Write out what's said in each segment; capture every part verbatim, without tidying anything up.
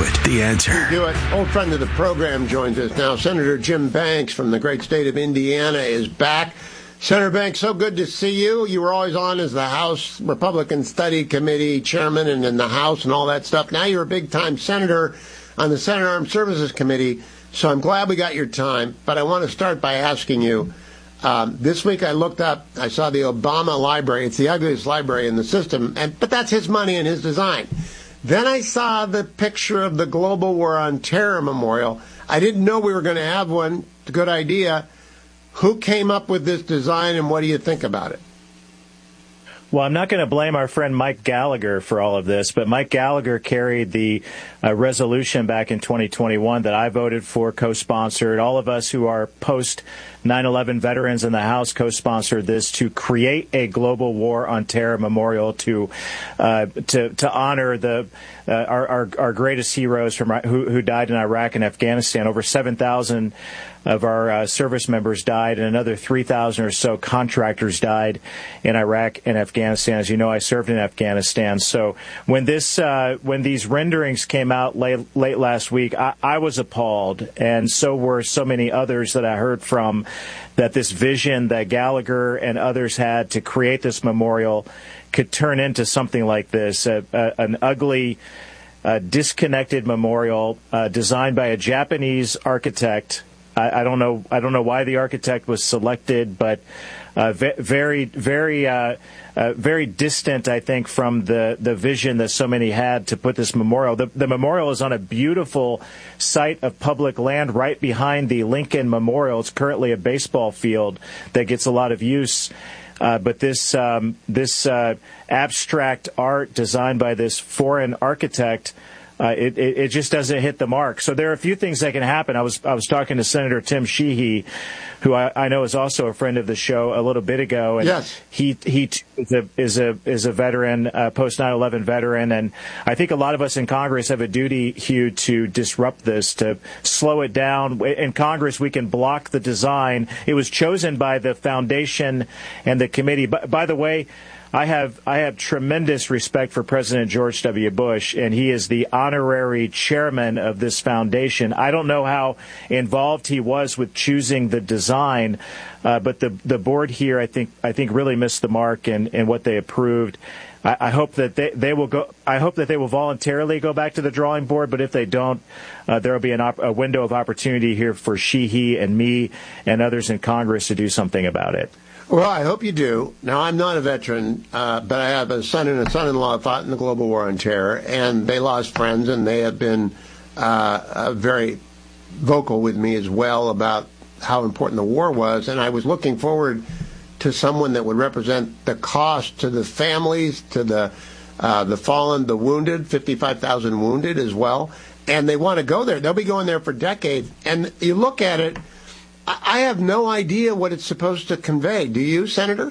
it. The Answer. Do it. Old friend of the program joins us now. Senator Jim Banks from the great state of Indiana is back. Senator Banks, so good to see you. You were always on as the House Republican Study Committee chairman and in the House and all that stuff. Now you're a big-time senator on the Senate Armed Services Committee, so I'm glad we got your time. But I want to start by asking you, um, this week I looked up, I saw the Obama Library. It's the ugliest library in the system, and but that's his money and his design. Then I saw the picture of the Global War on Terror Memorial. I didn't know we were going to have one. It's a good idea. Who came up with this design, and what do you think about it? Well, I'm not going to blame our friend Mike Gallagher for all of this, but Mike Gallagher carried the uh, resolution back in twenty twenty-one that I voted for, co-sponsored. All of us who are post nine eleven veterans in the House co-sponsored this to create a Global War on Terror Memorial to uh, to to honor the uh, our, our our greatest heroes from who who died in Iraq and Afghanistan. Over seven thousand of our uh, service members died, and another three thousand or so contractors died in Iraq and Afghanistan. As you know, I served in Afghanistan. So when this, uh, when these renderings came out late, late last week, I, I was appalled, and so were so many others that I heard from, that this vision that Gallagher and others had to create this memorial could turn into something like this, a, a, an ugly, uh, disconnected memorial uh, designed by a Japanese architect. I don't know. I don't know why the architect was selected, but uh, very, very, uh, uh, very distant, I think, from the, the vision that so many had to put this memorial. The, the memorial is on a beautiful site of public land right behind the Lincoln Memorial. It's currently a baseball field that gets a lot of use. Uh, but this um, this uh, abstract art designed by this foreign architect. Uh, it, it, it just doesn't hit the mark. So there are a few things that can happen. I was I was talking to Senator Tim Sheehy, who I, I know is also a friend of the show, a little bit ago, and yes. he he is a is a is a veteran, uh, post nine eleven veteran, and I think a lot of us in Congress have a duty, Hugh, to disrupt this, to slow it down. In Congress, we can block the design. It was chosen by the foundation and the committee. By, by the way, I have I have tremendous respect for President George W. Bush, and he is the honorary chairman of this foundation. I don't know how involved he was with choosing the design, uh, but the the board here, I think I think really missed the mark in, in what they approved. I, I hope that they, they will go. I hope that they will voluntarily go back to the drawing board. But if they don't, uh, there will be an op- a window of opportunity here for Sheehy and me and others in Congress to do something about it. Well, I hope you do. Now, I'm not a veteran, uh, but I have a son and a son-in-law who fought in the Global War on Terror, and they lost friends, and they have been uh, uh, very vocal with me as well about how important the war was. And I was looking forward to someone that would represent the cost to the families, to the uh, the fallen, the wounded, fifty-five thousand wounded as well. And they want to go there. They'll be going there for decades. And you look at it, I have no idea what it's supposed to convey. Do you, Senator?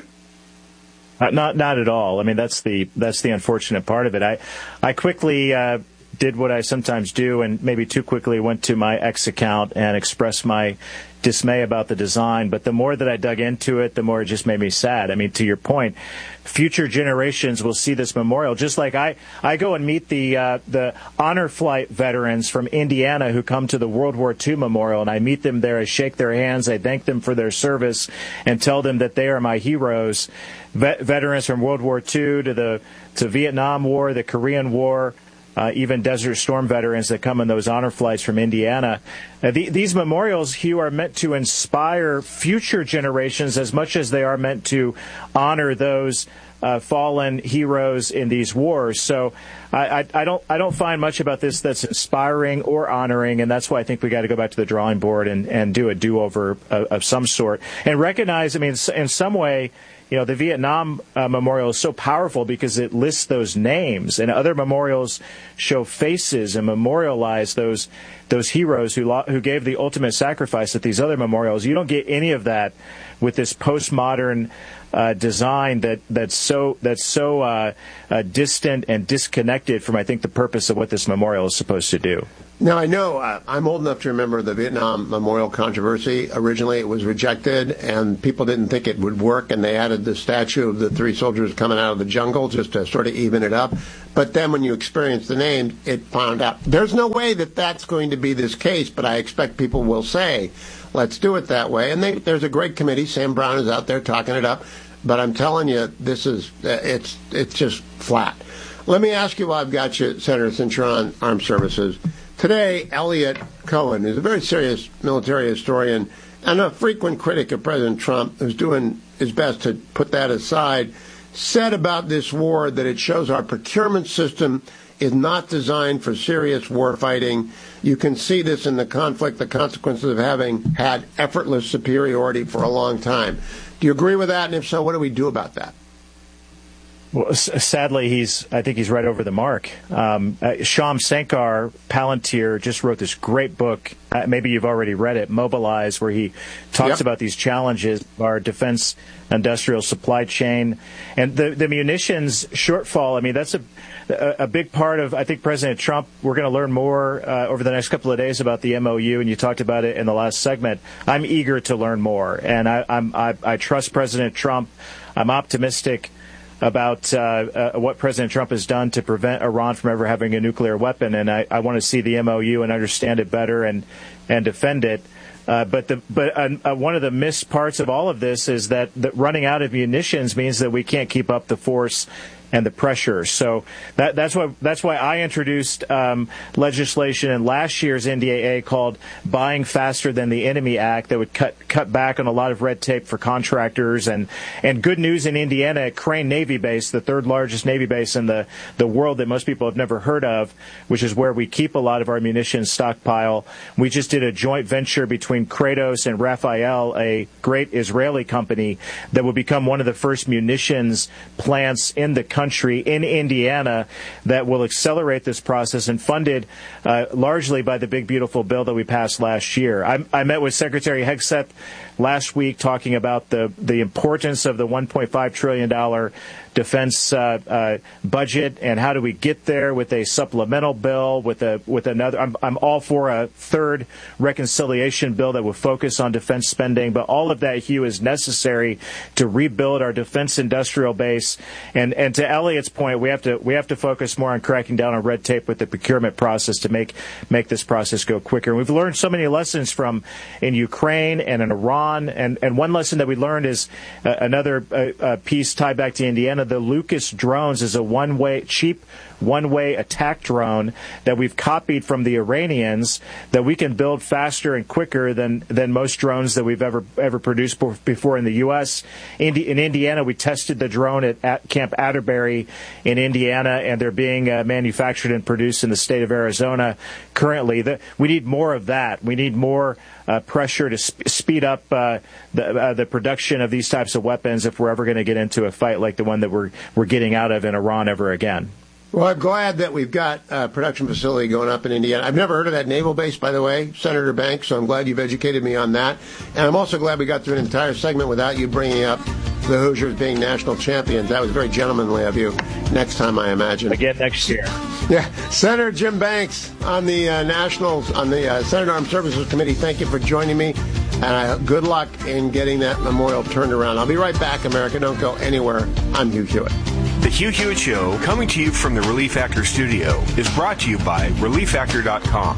Uh, not, not at all. I mean, that's the that's the unfortunate part of it. I, I quickly uh, did what I sometimes do, and maybe too quickly went to my X account and expressed my dismay about the design. But the more that I dug into it, the more it just made me sad. I mean, to your point, future generations will see this memorial. Just like I, I go and meet the uh, the honor flight veterans from Indiana who come to the World War Two memorial, and I meet them there. I shake their hands. I thank them for their service and tell them that they are my heroes. Vet- veterans from World War Two to the to Vietnam War, the Korean War. Uh, even Desert Storm veterans that come in those honor flights from Indiana. Uh, the, these memorials, Hugh, are meant to inspire future generations as much as they are meant to honor those uh, fallen heroes in these wars. So I, I, I don't I don't find much about this that's inspiring or honoring, and that's why I think we got to go back to the drawing board and, and do a do-over of, of some sort. And recognize, I mean, in some way, you know, the Vietnam uh, Memorial is so powerful because it lists those names, and other memorials show faces and memorialize those those heroes who lo- who gave the ultimate sacrifice at these other memorials. You don't get any of that with this postmodern uh, design that that's so that's so uh, uh, distant and disconnected from, I think, the purpose of what this memorial is supposed to do. Now, I know uh, I'm old enough to remember the Vietnam Memorial controversy. Originally, it was rejected, and people didn't think it would work, and they added the statue of the three soldiers coming out of the jungle just to sort of even it up. But then when you experience the name, it found out. There's no way that that's going to be this case, but I expect people will say, let's do it that way. And they, there's a great committee. Sam Brown is out there talking it up. But I'm telling you, this is it's it's just flat. Let me ask you while I've got you, Senator, since you're on armed services. Today, Elliot Cohen, who's a very serious military historian and a frequent critic of President Trump, who's doing his best to put that aside, said about this war that it shows our procurement system is not designed for serious war fighting. You can see this in the conflict, the consequences of having had effortless superiority for a long time. Do you agree with that? And if so, what do we do about that? Well, sadly, he's. I think he's right over the mark. Um, uh, Shyam Sankar, Palantir, just wrote this great book. Uh, maybe you've already read it, Mobilize, where he talks yep. about these challenges of our defense industrial supply chain and the, the munitions shortfall. I mean, that's a, a, a big part of, I think, President Trump. We're going to learn more uh, over the next couple of days about the M O U, and you talked about it in the last segment. I'm eager to learn more, and I, I'm, I, I trust President Trump. I'm optimistic about uh, uh, what President Trump has done to prevent Iran from ever having a nuclear weapon, and I, I want to see the M O U and understand it better and and defend it. Uh, but the but uh, uh, one of the missed parts of all of this is that, that running out of munitions means that we can't keep up the force and the pressure. So that, that's why that's why I introduced um, legislation in last year's N D A A called Buying Faster Than the Enemy Act that would cut cut back on a lot of red tape for contractors. And, and good news in Indiana at Crane Navy Base, the third largest Navy base in the, the world that most people have never heard of, which is where we keep a lot of our munitions stockpile. We just did a joint venture between Kratos and Rafael, a great Israeli company, that will become one of the first munitions plants in the country. country in Indiana that will accelerate this process and funded uh, largely by the big, beautiful bill that we passed last year. I, I met with Secretary Hegseth last week talking about the, the importance of the one point five trillion dollars defense uh, uh, budget and how do we get there with a supplemental bill, with a with another. I'm, I'm all for a third reconciliation bill that will focus on defense spending, but all of that, Hugh, is necessary to rebuild our defense industrial base. And and to Elliot's point, we have to we have to focus more on cracking down on red tape with the procurement process to make make this process go quicker. And we've learned so many lessons from in Ukraine and in Iran, and and one lesson that we learned is uh, another uh, uh, piece tied back to Indiana. The Lucas drones is a one-way, cheap, one-way attack drone that we've copied from the Iranians that we can build faster and quicker than than most drones that we've ever ever produced before in the U S. In, in Indiana, we tested the drone at, at Camp Atterbury in Indiana, and they're being uh, manufactured and produced in the state of Arizona currently. The, we need more of that. We need more uh, pressure to sp- speed up uh, the, uh, the production of these types of weapons if we're ever going to get into a fight like the one that we're we're getting out of in Iran ever again. Well, I'm glad that we've got a production facility going up in Indiana. I've never heard of that naval base, by the way, Senator Banks, so I'm glad you've educated me on that. And I'm also glad we got through an entire segment without you bringing up the Hoosiers being national champions. That was very gentlemanly of you. Next time, I imagine. Again next year. Yeah. Senator Jim Banks on the uh, Nationals, on the uh, Senate Armed Services Committee, thank you for joining me. And uh, good luck in getting that memorial turned around. I'll be right back, America. Don't go anywhere. I'm Hugh Hewitt. The Hugh Hewitt Show, coming to you from the Relief Factor studio, is brought to you by relief factor dot com.